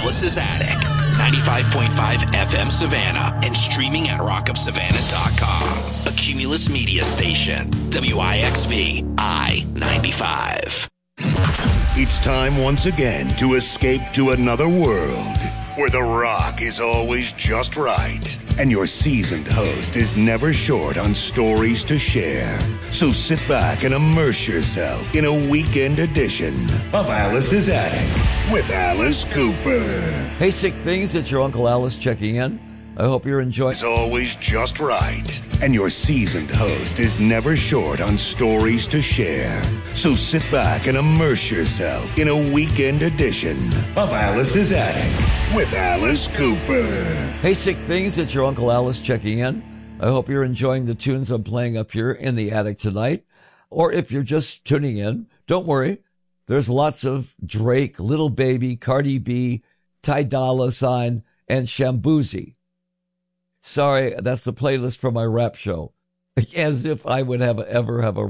Alice's Attic. 95.5 FM Savannah and streaming at rockofsavannah.com. A Cumulus media station. WIXV I-95. It's time once again to escape to another world where the rock is always just right and your seasoned host is never short on stories to share. So sit back and immerse yourself in a weekend edition of Alice's Attic with Alice Cooper. Hey, Sick Things, it's your Uncle Alice checking in. I hope you're enjoying. It's always just right, and your seasoned host is never short on stories to share. So sit back and immerse yourself in a weekend edition of Alice's Attic with Alice Cooper. Hey, Sick Things, it's your Uncle Alice checking in. I hope you're enjoying the tunes I'm playing up here in the attic tonight. Or if you're just tuning in, don't worry. There's lots of Drake, Little Baby, Cardi B, Ty Dolla $ign, and Shambuzi. Sorry, that's the playlist for my rap show. As if I would ever have a